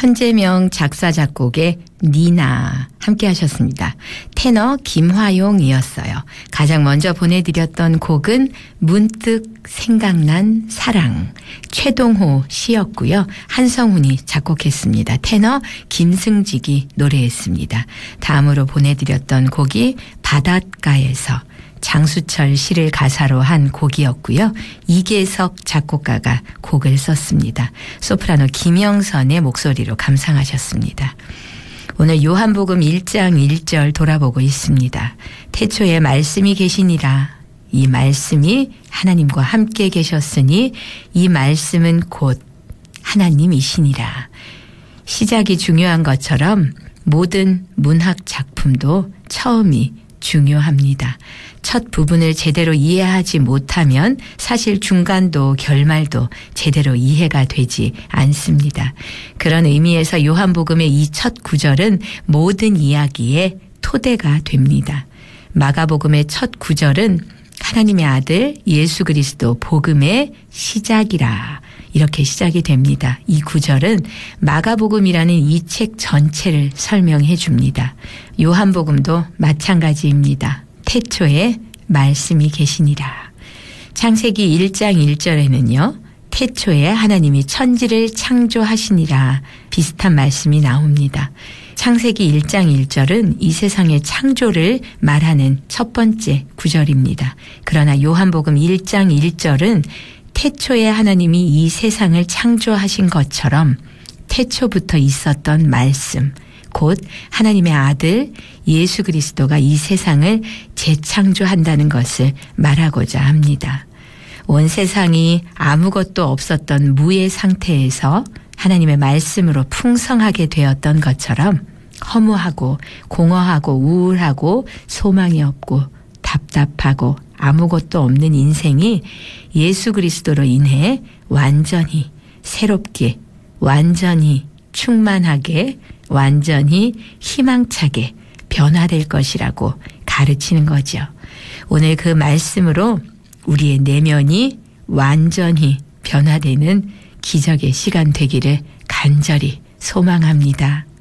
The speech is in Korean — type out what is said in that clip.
현재명 작사 작곡의 니나 함께 하셨습니다. 테너 김화용이었어요. 가장 먼저 보내드렸던 곡은 문득 생각난 사랑, 최동호 시였고요. 한성훈이 작곡했습니다. 테너 김승직이 노래했습니다. 다음으로 보내드렸던 곡이 바닷가에서, 장수철 시를 가사로 한 곡이었고요. 이계석 작곡가가 곡을 썼습니다. 소프라노 김영선의 목소리로 감상하셨습니다. 오늘 요한복음 1장 1절 돌아보고 있습니다. 태초에 말씀이 계시니라. 이 말씀이 하나님과 함께 계셨으니 이 말씀은 곧 하나님이시니라. 시작이 중요한 것처럼 모든 문학 작품도 처음이 중요합니다. 첫 부분을 제대로 이해하지 못하면 사실 중간도 결말도 제대로 이해가 되지 않습니다. 그런 의미에서 요한복음의 이 첫 구절은 모든 이야기의 토대가 됩니다. 마가복음의 첫 구절은 하나님의 아들 예수 그리스도 복음의 시작이라, 이렇게 시작이 됩니다. 이 구절은 마가복음이라는 이 책 전체를 설명해 줍니다. 요한복음도 마찬가지입니다. 태초에 말씀이 계시니라. 창세기 1장 1절에는요. 태초에 하나님이 천지를 창조하시니라, 비슷한 말씀이 나옵니다. 창세기 1장 1절은 이 세상의 창조를 말하는 첫 번째 구절입니다. 그러나 요한복음 1장 1절은 태초에 하나님이 이 세상을 창조하신 것처럼 태초부터 있었던 말씀, 곧 하나님의 아들 예수 그리스도가 이 세상을 재창조한다는 것을 말하고자 합니다. 온 세상이 아무것도 없었던 무의 상태에서 하나님의 말씀으로 풍성하게 되었던 것처럼 허무하고 공허하고 우울하고 소망이 없고 답답하고 아무것도 없는 인생이 예수 그리스도로 인해 완전히 새롭게, 완전히 충만하게, 완전히 희망차게 변화될 것이라고 가르치는 거죠. 오늘 그 말씀으로 우리의 내면이 완전히 변화되는 기적의 시간 되기를 간절히 소망합니다.